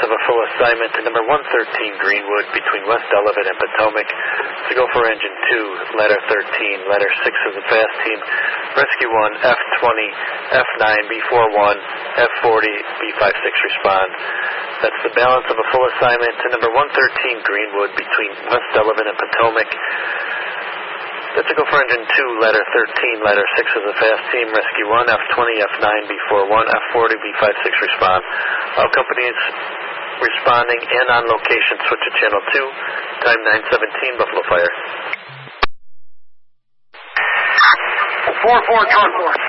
of a full assignment to number 113 Greenwood between West Delavan and Potomac. To go for engine 2, ladder 13, ladder 6 of the fast team, rescue 1, F20, F9, B41, F40, B56 respond. That's the balance of a full assignment to number 113 Greenwood between West Delavan and Potomac. That's to go for engine 2, ladder 13, ladder 6 of the fast team, rescue 1, F20, F9, B41, F40, B56 respond. All companies responding and on location, switch to channel 2, time 9:17, Buffalo Fire. 4-4, Charlie.